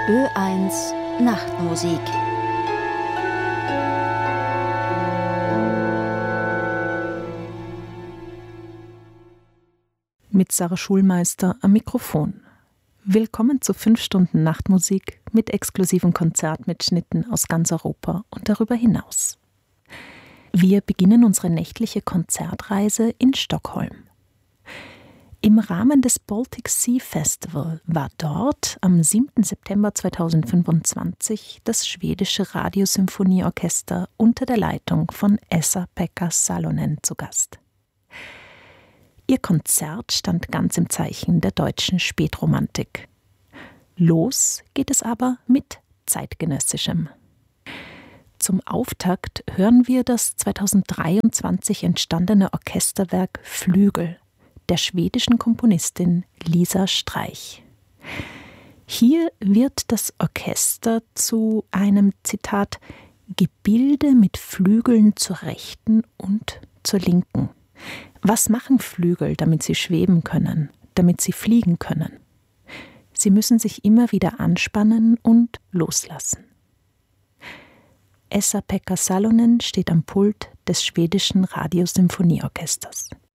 Ö1 Nachtmusik. Mit Sarah Schulmeister am Mikrofon. Willkommen zu 5 Stunden Nachtmusik mit exklusiven Konzertmitschnitten aus ganz Europa und darüber hinaus. Wir beginnen unsere nächtliche Konzertreise in Stockholm. Im Rahmen des Baltic Sea Festival war dort am 7. September 2025 das schwedische Radiosymphonieorchester unter der Leitung von Esa-Pekka Salonen zu Gast. Ihr Konzert stand ganz im Zeichen der deutschen Spätromantik. Los geht es aber mit zeitgenössischem. Zum Auftakt hören wir das 2023 entstandene Orchesterwerk Flügel der schwedischen Komponistin Lisa Streich. Hier wird das Orchester zu einem, Zitat, Gebilde mit Flügeln zur rechten und zur linken. Was machen Flügel, damit sie schweben können, damit sie fliegen können? Sie müssen sich immer wieder anspannen und loslassen. Esa-Pekka Salonen steht am Pult des schwedischen Radiosymphonieorchesters.